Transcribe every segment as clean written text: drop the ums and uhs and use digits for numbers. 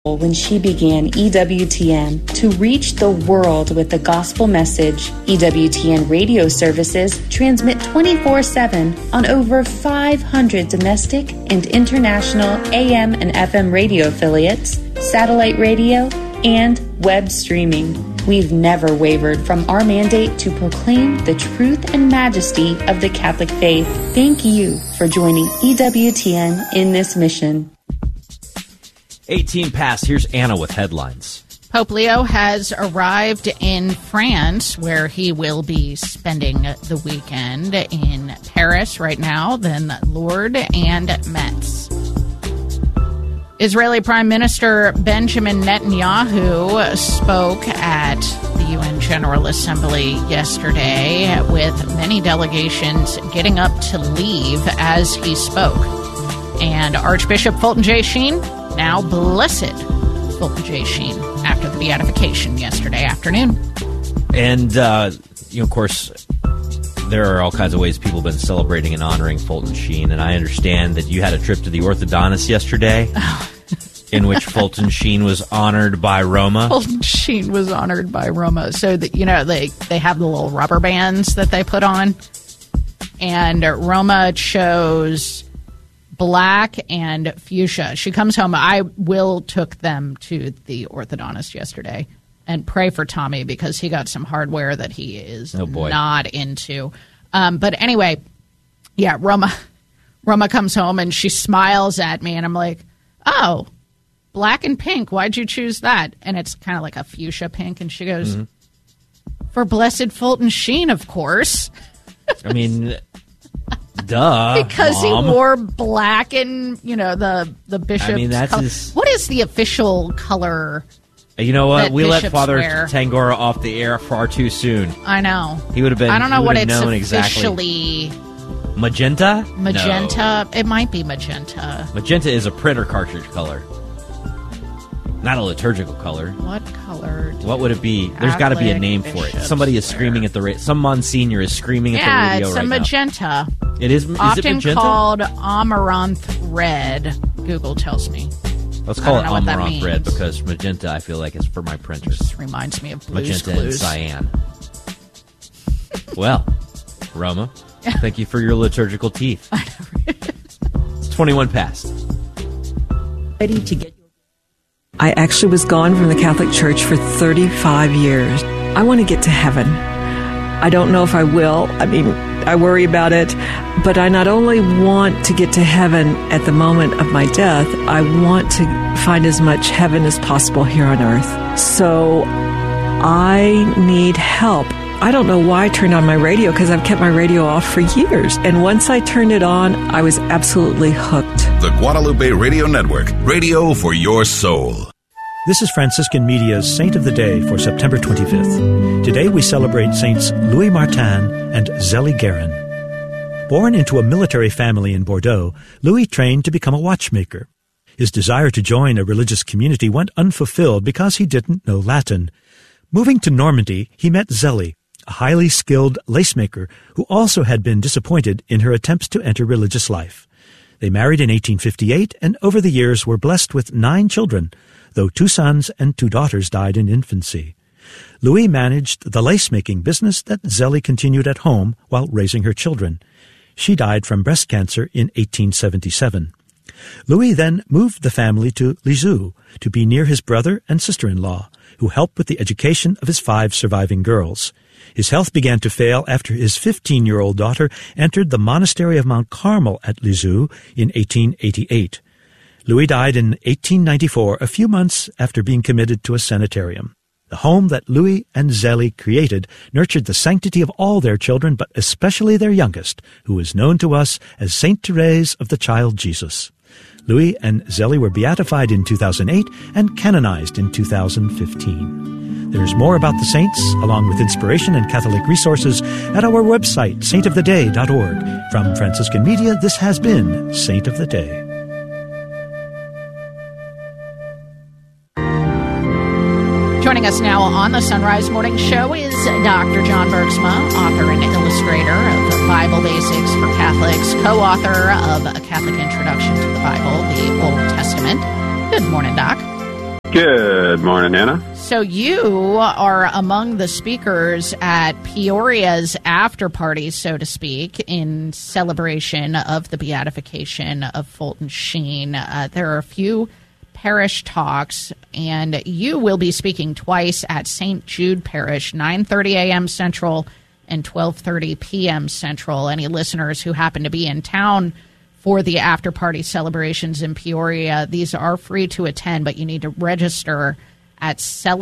when she began EWTN to reach the world with the gospel message. EWTN radio services transmit 24/7 on over 500 domestic and international AM and FM radio affiliates, satellite radio, and web streaming. We've never wavered from our mandate to proclaim the truth and majesty of the Catholic faith. Thank you for joining EWTN in this mission. 18 past. Here's Anna with headlines. Pope Leo has arrived in France, where he will be spending the weekend in Paris right now, then Lourdes and Metz. Israeli Prime Minister Benjamin Netanyahu spoke at the UN General Assembly yesterday, with many delegations getting up to leave as he spoke. And Archbishop Fulton J. Sheen, now Blessed Fulton J. Sheen, after the beatification yesterday afternoon. And, of course, there are all kinds of ways people have been celebrating and honoring Fulton Sheen, and I understand that you had a trip to the orthodontist yesterday, in which Fulton Sheen was honored by Roma. Fulton Sheen was honored by Roma. So, that they have the little rubber bands that they put on, and Roma chose black and fuchsia. She comes home. I took them to the orthodontist yesterday, and pray for Tommy, because he got some hardware that he is not into. But anyway, yeah, Roma comes home and she smiles at me, and I'm like, oh, black and pink. Why'd you choose that? And it's kind of like a fuchsia pink. And she goes, for Blessed Fulton Sheen, of course. I mean, duh. Because Mom. He wore black and, the bishop's color. What is the official color? You know what? We let bishops Father wear? Tangora off the air far too soon. I know. He would have been. I don't know what it's officially. Exactly. Magenta? Magenta. No. It might be magenta. Magenta is a printer cartridge color, not a liturgical color. What color? What would it be? There's got to be a name for it. Somebody is screaming at the radio. Some Monsignor is screaming at the radio right now. Yeah, it's a magenta. It is. Often it magenta? called amaranth red. Google tells me. Let's call it amaranth red, because magenta, I feel like, is for my printers. This reminds me of Blue's Magenta Clues. and cyan. Well, Roma, thank you for your liturgical teeth. It's 21 past. Ready to get. I actually was gone from the Catholic Church for 35 years. I want to get to heaven. I don't know if I will. I mean, I worry about it. But I not only want to get to heaven at the moment of my death, I want to find as much heaven as possible here on earth. So I need help. I don't know why I turned on my radio, because I've kept my radio off for years. And once I turned it on, I was absolutely hooked. The Guadalupe Radio Network, radio for your soul. This is Franciscan Media's Saint of the Day for September 25th. Today we celebrate Saints Louis Martin and Zélie Guérin. Born into a military family in Bordeaux, Louis trained to become a watchmaker. His desire to join a religious community went unfulfilled because he didn't know Latin. Moving to Normandy, he met Zélie, a highly skilled lacemaker who also had been disappointed in her attempts to enter religious life. They married in 1858 and over the years were blessed with 9 children, though 2 sons and 2 daughters died in infancy. Louis managed the lace-making business that Zélie continued at home while raising her children. She died from breast cancer in 1877. Louis then moved the family to Lisieux to be near his brother and sister-in-law, who helped with the education of his 5 surviving girls. His health began to fail after his 15-year-old daughter entered the monastery of Mount Carmel at Lisieux in 1888. Louis died in 1894, a few months after being committed to a sanitarium. The home that Louis and Zélie created nurtured the sanctity of all their children, but especially their youngest, who is known to us as Saint Therese of the Child Jesus. Louis and Zélie were beatified in 2008 and canonized in 2015. There's more about the saints, along with inspiration and Catholic resources, at our website, saintoftheday.org. From Franciscan Media, this has been Saint of the Day. Joining us now on the Sunrise Morning Show is Dr. John Bergsma, author and illustrator of Bible Basics for Catholics, co-author of A Catholic Introduction to the Bible, the Old Testament. Good morning, Doc. Good morning, Anna. So you are among the speakers at Peoria's after party, so to speak, in celebration of the beatification of Fulton Sheen. There are a few parish talks, and you will be speaking twice at St. Jude Parish, 9:30 a.m. Central and 12:30 p.m. Central. Any listeners who happen to be in town for the after-party celebrations in Peoria, these are free to attend, but you need to register at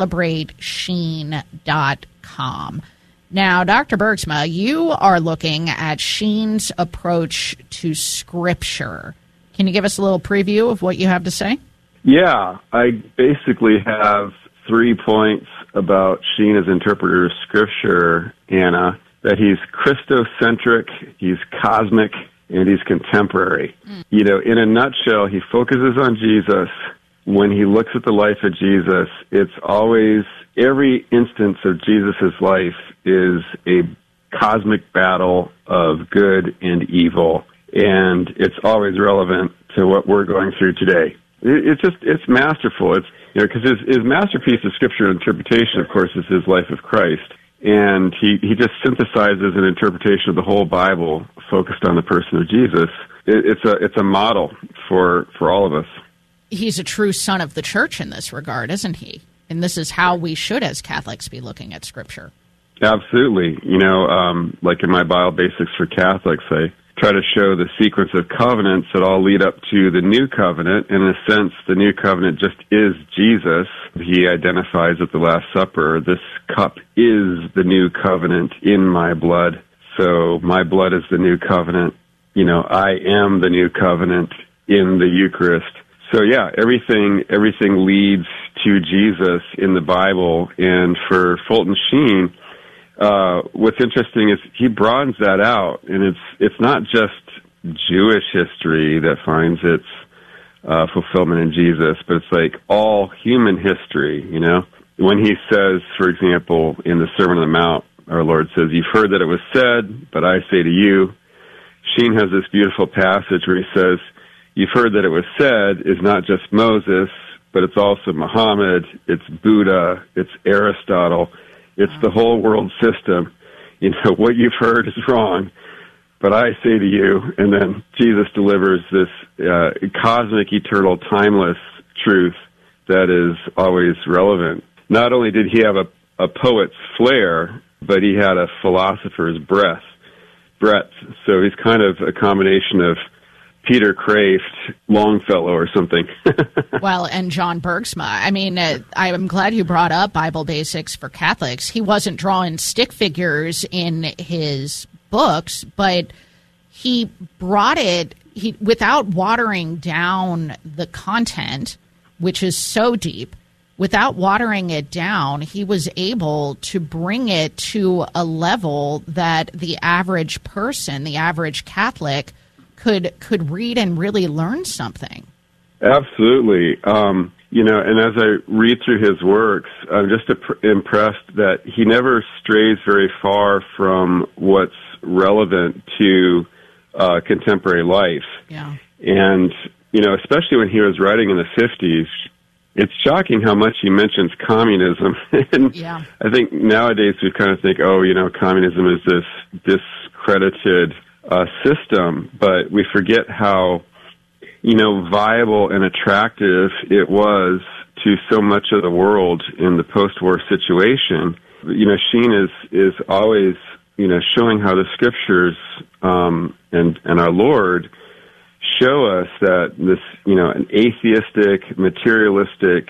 celebratesheen.com. Now, Dr. Bergsma, you are looking at Sheen's approach to Scripture. Can you give us a little preview of what you have to say? Yeah, I basically have 3 points about Sheen as interpreter of Scripture, Anna, that he's Christocentric, he's cosmic, and he's contemporary. You know, in a nutshell, he focuses on Jesus. When he looks at the life of Jesus, it's always, every instance of Jesus' life is a cosmic battle of good and evil, and it's always relevant to what we're going through today. It's masterful. It's, you know, because his masterpiece of Scripture interpretation, of course, is his life of Christ. And he just synthesizes an interpretation of the whole Bible focused on the person of Jesus. It's a model for all of us. He's a true son of the church in this regard, isn't he? And this is how we should, as Catholics, be looking at Scripture. Absolutely. You know, like in my Bible Basics for Catholics, I try to show the sequence of covenants that all lead up to the new covenant. In a sense, the new covenant just is Jesus. He identifies at the Last Supper, this cup is the new covenant in my blood. So my blood is the new covenant. You know, I am the new covenant in the Eucharist. So yeah, everything leads to Jesus in the Bible. And for Fulton Sheen, what's interesting is he broadens that out, and it's not just Jewish history that finds its fulfillment in Jesus, but it's like all human history, you know? When he says, for example, in the Sermon on the Mount, our Lord says, "You've heard that it was said, but I say to you." Sheen has this beautiful passage where he says, "You've heard that it was said" is not just Moses, but it's also Muhammad, it's Buddha, it's Aristotle, it's the whole world system. You know, what you've heard is wrong, but I say to you, and then Jesus delivers this cosmic, eternal, timeless truth that is always relevant. Not only did he have a poet's flair, but he had a philosopher's breadth. So he's kind of a combination of Peter Kraft, Longfellow, or something. Well, and John Bergsma. I mean, I'm glad you brought up Bible Basics for Catholics. He wasn't drawing stick figures in his books, but he brought it without watering down the content, which is so deep. Without watering it down, he was able to bring it to a level that the average person, the average Catholic, could read and really learn something. Absolutely. You know, and as I read through his works, I'm just impressed that he never strays very far from what's relevant to contemporary life. Yeah. And, you know, especially when he was writing in the 50s, it's shocking how much he mentions communism. And yeah. I think nowadays we kind of think, oh, you know, communism is this discredited system, but we forget how, you know, viable and attractive it was to so much of the world in the post-war situation. You know, Sheen is always, you know, showing how the Scriptures and our Lord show us that this, you know, an atheistic, materialistic,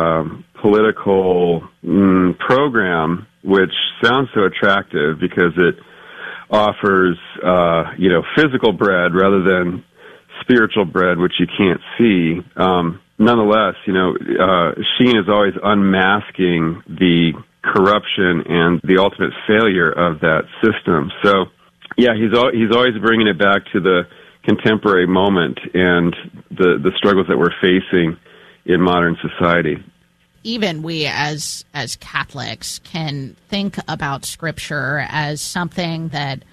political program, which sounds so attractive because it offers, you know, physical bread rather than spiritual bread, which you can't see. Nonetheless, you know, Sheen is always unmasking the corruption and the ultimate failure of that system. So, yeah, he's always bringing it back to the contemporary moment and the struggles that we're facing in modern society. Even we as Catholics can think about Scripture as something that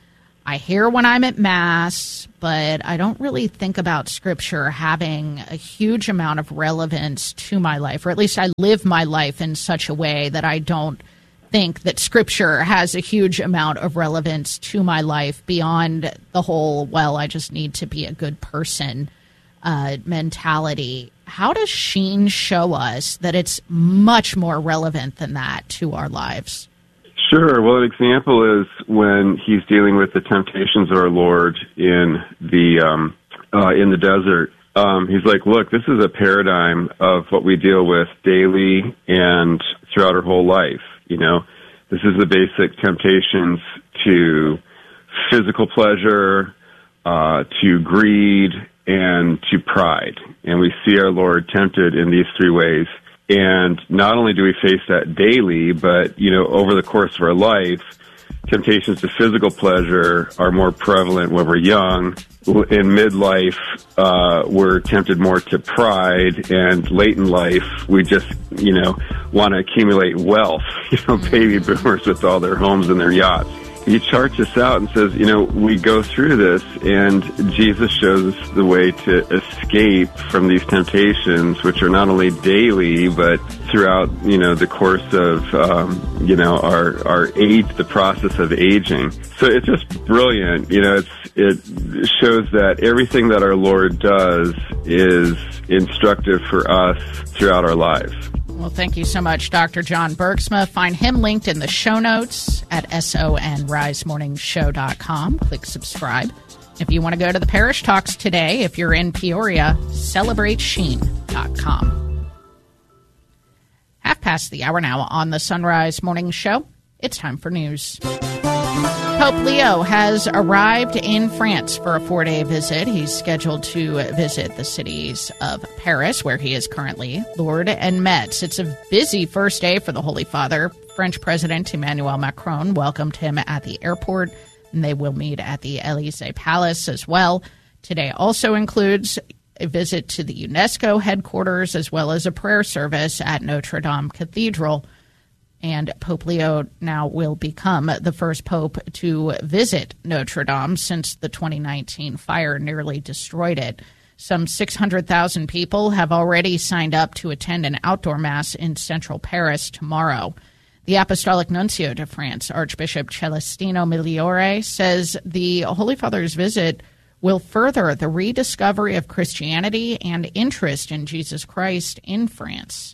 I hear when I'm at Mass, but I don't really think about Scripture having a huge amount of relevance to my life, or at least I live my life in such a way that I don't think that Scripture has a huge amount of relevance to my life beyond the whole, well, I just need to be a good person mentality. How does Sheen show us that it's much more relevant than that to our lives? Sure. Well, an example is when he's dealing with the temptations of our Lord in the desert. He's like, look, this is a paradigm of what we deal with daily and throughout our whole life. You know, this is the basic temptations to physical pleasure, to greed, and to pride. And we see our Lord tempted in these three ways. And not only do we face that daily, but, you know, over the course of our life, temptations to physical pleasure are more prevalent when we're young. In midlife, we're tempted more to pride, and late in life, we just, you know, want to accumulate wealth. You know, baby boomers with all their homes and their yachts. He charts us out and says, you know, we go through this, and Jesus shows us the way to escape from these temptations, which are not only daily, but throughout, you know, the course of, you know, our age, the process of aging. So it's just brilliant. You know, it shows that everything that our Lord does is instructive for us throughout our lives. Well, thank you so much, Dr. John Bergsma. Find him linked in the show notes at sonrisemorningshow.com. Click subscribe. If you want to go to the Parish Talks today, if you're in Peoria, celebratesheen.com. 5:30 now on the Sunrise Morning Show. It's time for news. Pope Leo has arrived in France for a 4-day visit. He's scheduled to visit the cities of Paris, where he is currently, Lourdes, and Metz. It's a busy first day for the Holy Father. French President Emmanuel Macron welcomed him at the airport, and they will meet at the Élysée Palace as well. Today also includes a visit to the UNESCO headquarters, as well as a prayer service at Notre Dame Cathedral. And Pope Leo now will become the first pope to visit Notre Dame since the 2019 fire nearly destroyed it. Some 600,000 people have already signed up to attend an outdoor mass in central Paris tomorrow. The Apostolic Nuncio to France, Archbishop Celestino Migliore, says the Holy Father's visit will further the rediscovery of Christianity and interest in Jesus Christ in France.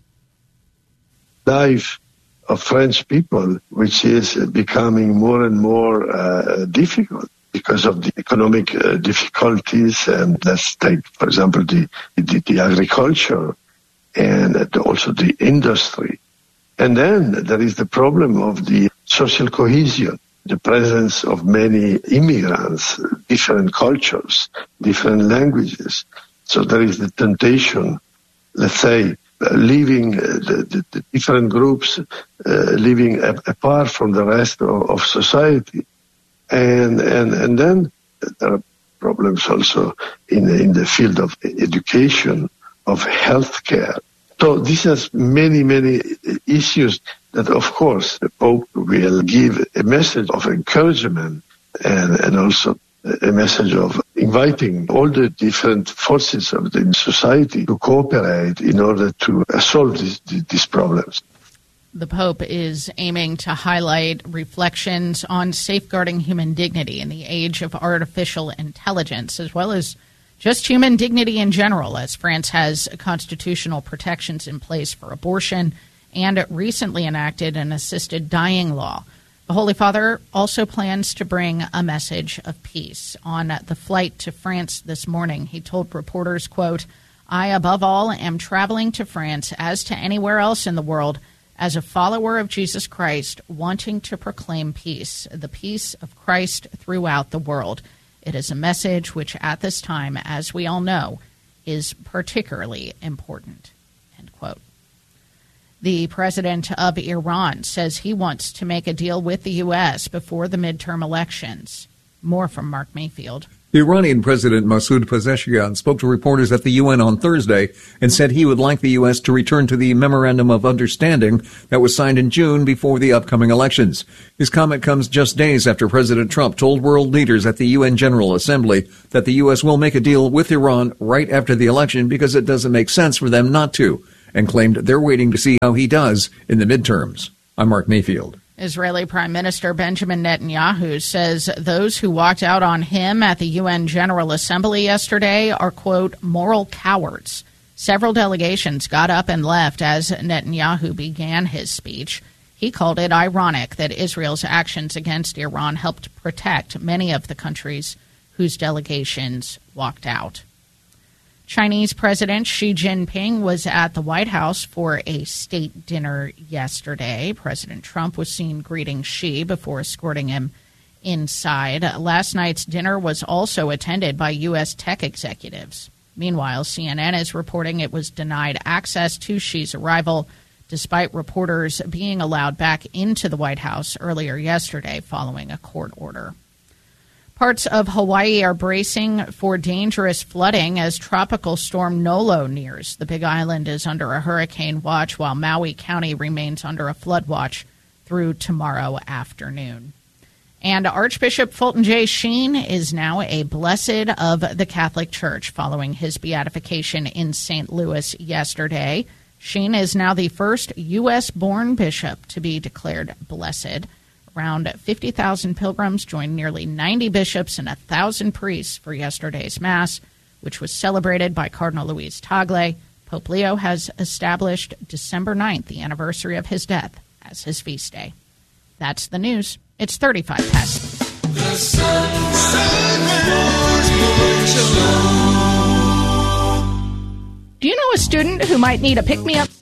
Life of French people, which is becoming more and more difficult because of the economic difficulties. And let's take, for example, the agriculture and also the industry. And then there is the problem of the social cohesion, the presence of many immigrants, different cultures, different languages. So there is the temptation, let's say, leaving the different groups, living apart from the rest of society. And then there are problems also in the field of education, of healthcare. So this has many, many issues that, of course, the Pope will give a message of encouragement and also a message of inviting all the different forces of the society to cooperate in order to solve these problems. The Pope is aiming to highlight reflections on safeguarding human dignity in the age of artificial intelligence, as well as just human dignity in general, as France has constitutional protections in place for abortion and recently enacted an assisted dying law. The Holy Father also plans to bring a message of peace. On the flight to France this morning, he told reporters, quote, "I, above all, am traveling to France, as to anywhere else in the world, as a follower of Jesus Christ, wanting to proclaim peace, the peace of Christ throughout the world. It is a message which at this time, as we all know, is particularly important," end quote. The president of Iran says he wants to make a deal with the U.S. before the midterm elections. More from Mark Mayfield. Iranian President Masoud Pezeshkian spoke to reporters at the UN on Thursday and said he would like the U.S. to return to the Memorandum of Understanding that was signed in June before the upcoming elections. His comment comes just days after President Trump told world leaders at the UN General Assembly that the U.S. will make a deal with Iran right after the election because it doesn't make sense for them not to, and claimed they're waiting to see how he does in the midterms. I'm Mark Mayfield. Israeli Prime Minister Benjamin Netanyahu says those who walked out on him at the UN General Assembly yesterday are, quote, moral cowards. Several delegations got up and left as Netanyahu began his speech. He called it ironic that Israel's actions against Iran helped protect many of the countries whose delegations walked out. Chinese President Xi Jinping was at the White House for a state dinner yesterday. President Trump was seen greeting Xi before escorting him inside. Last night's dinner was also attended by U.S. tech executives. Meanwhile, CNN is reporting it was denied access to Xi's arrival, despite reporters being allowed back into the White House earlier yesterday following a court order. Parts of Hawaii are bracing for dangerous flooding as Tropical Storm Nolo nears. The Big Island is under a hurricane watch, while Maui County remains under a flood watch through tomorrow afternoon. And Archbishop Fulton J. Sheen is now a blessed of the Catholic Church following his beatification in St. Louis yesterday. Sheen is now the first U.S.-born bishop to be declared blessed. Around 50,000 pilgrims joined nearly 90 bishops and 1,000 priests for yesterday's Mass, which was celebrated by Cardinal Luis Tagle. Pope Leo has established December 9th, the anniversary of his death, as his feast day. That's the news. It's 35 past. The Do you know a student who might need a pick-me-up?